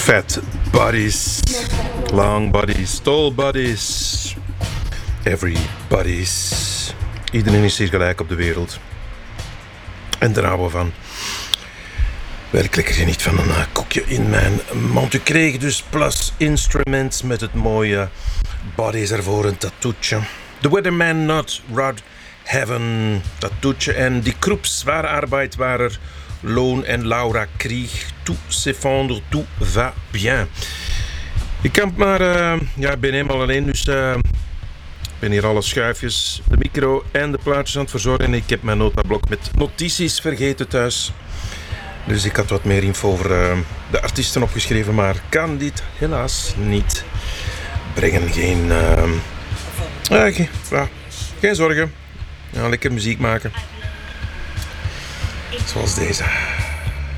Fat bodies, long bodies, tall bodies, everybody's. Iedereen is hier gelijk op de wereld. En daar houden we van. Werkelijk er niet van een koekje in mijn mond. Ik kreeg dus Plus Instruments met het mooie Bodies ervoor, een tattoetje. The Weatherman Not Rod Heaven, tattoetje. En die Kroep, zware arbeid, waar er loon en Laura Krieg. Tout s'effondre, tout va bien. Ik kan maar, ik ben helemaal alleen, dus ik ben hier alle schuifjes, de micro en de plaatjes aan het verzorgen. Ik heb mijn notablok met notities vergeten thuis. Dus ik had wat meer info over de artiesten opgeschreven, maar kan dit helaas niet brengen. Geen zorgen. Ja, lekker muziek maken. Zoals deze.